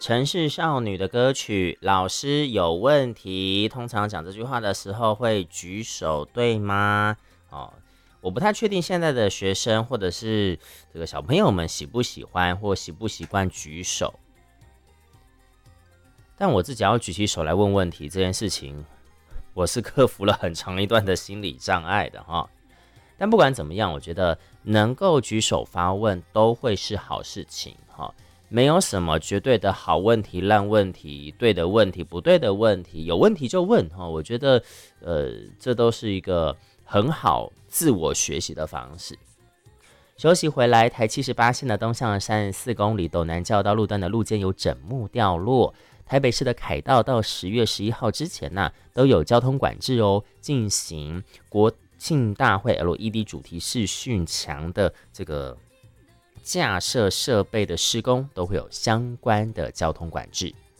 城市少女的歌曲，老师有问题。通常讲这句话的时候会举手，对吗？我不太确定现在的学生或者是这个小朋友们喜不喜欢或习不习惯举手。但我自己要举起手来问问题这件事情，我是克服了很长一段的心理障碍的哈。但不管怎么样，我觉得能够举手发问都会是好事情哈。没有什么绝对的好问题、烂问题、对的问题、不对的问题，有问题就问哈。我觉得，这都是一个很好自我学习的方式。休息回来，台78线的东向34公里斗南教道路段的路肩有整木掉落。台北市的凯道到10月11号之前都有交通管制哦，进行国庆大会 LED 主题视讯墙的这个架设设备的施工都会有相关的交通管制。